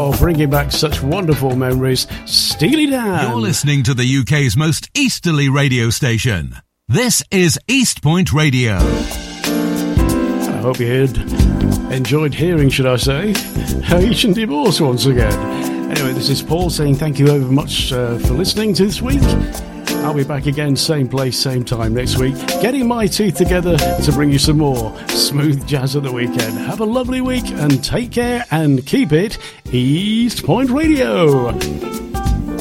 Oh, bringing back such wonderful memories. Steely Dan. You're listening to the UK's most easterly radio station. This is East Point Radio. I hope you enjoyed hearing, should I say, Haitian Divorce once again. Anyway, this is Paul saying thank you very much for listening to this week. I'll be back again, same place, same time next week, getting my teeth together to bring you some more smooth jazz at the weekend. Have a lovely week and take care and keep it East Point Radio.